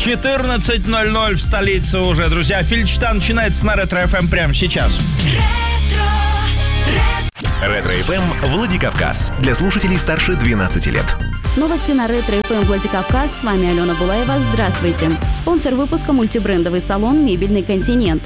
14:00 в столице уже. Друзья, Фильчта начинается на Ретро ФМ прямо сейчас. Ретро-ФМ Владикавказ. Для слушателей старше 12 лет. Новости на Ретро-ФМ Владикавказ. С вами Алена Булаева. Здравствуйте. Спонсор выпуска — мультибрендовый салон «Мебельный континент».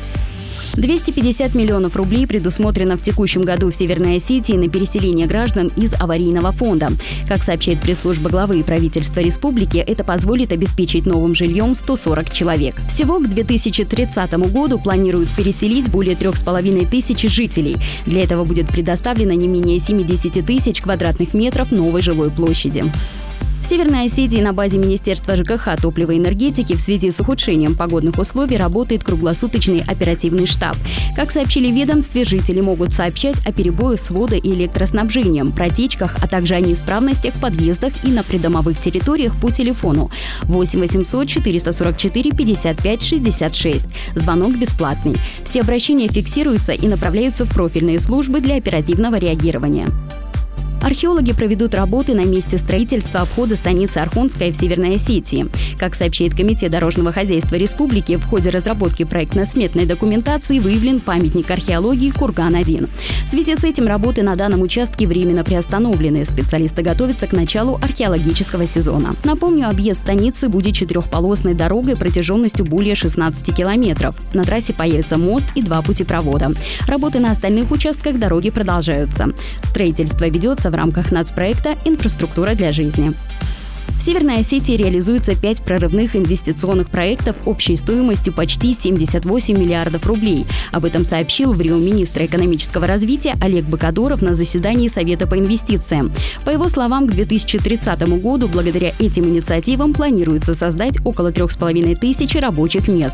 250 миллионов рублей предусмотрено в текущем году в Северной Осетии на переселение граждан из аварийного фонда. Как сообщает пресс-служба главы правительства республики, это позволит обеспечить новым жильем 140 человек. Всего к 2030 году планируют переселить более 3500 жителей. Для этого будет предоставлено не менее 70 тысяч квадратных метров новой жилой площади. В Северной Осетии на базе Министерства ЖКХ, топлива и энергетики в связи с ухудшением погодных условий работает круглосуточный оперативный штаб. Как сообщили в ведомстве, жители могут сообщать о перебоях с водо- и электроснабжением, протечках, а также о неисправностях в подъездах и на придомовых территориях по телефону 8 800 444 55 66. Звонок бесплатный. Все обращения фиксируются и направляются в профильные службы для оперативного реагирования. Археологи проведут работы на месте строительства обхода станицы Архонская в Северной Осетии. Как сообщает Комитет дорожного хозяйства республики, в ходе разработки проектно-сметной документации выявлен памятник археологии Курган-1. В связи с этим работы на данном участке временно приостановлены. Специалисты готовятся к началу археологического сезона. Напомню, объезд станицы будет четырехполосной дорогой протяженностью более 16 километров. На трассе появится мост и 2 путепровода. Работы на остальных участках дороги продолжаются. Строительство ведется в рамках нацпроекта «Инфраструктура для жизни». В Северной Осетии реализуется 5 прорывных инвестиционных проектов общей стоимостью почти 78 миллиардов рублей. Об этом сообщил в Рио министр экономического развития Олег Бакадоров на заседании Совета по инвестициям. По его словам, к 2030 году благодаря этим инициативам планируется создать около 3500 рабочих мест.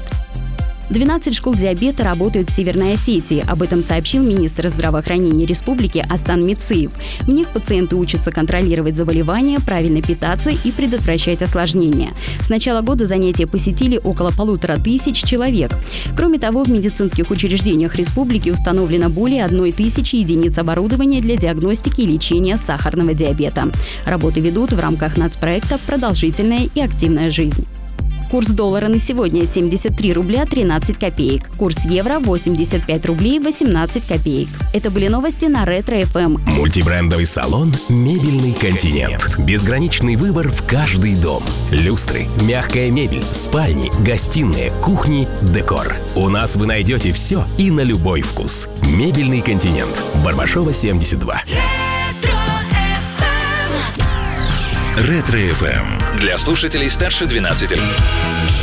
12 школ диабета работают в Северной Осетии. Об этом сообщил министр здравоохранения республики Астан Мицеев. В них пациенты учатся контролировать заболевания, правильно питаться и предотвращать осложнения. С начала года занятия посетили около 1500 человек. Кроме того, в медицинских учреждениях республики установлено более 1000 единиц оборудования для диагностики и лечения сахарного диабета. Работы ведут в рамках нацпроекта «Продолжительная и активная жизнь». Курс доллара на сегодня 73 рубля 13 копеек. Курс евро 85 рублей 18 копеек. Это были новости на Ретро-ФМ. Мультибрендовый салон «Мебельный континент». Безграничный выбор в каждый дом. Люстры, мягкая мебель, спальни, гостиные, кухни, декор. У нас вы найдете все и на любой вкус. «Мебельный континент». Барбашова, 72. Ретро-ФМ. Для слушателей старше 12 лет.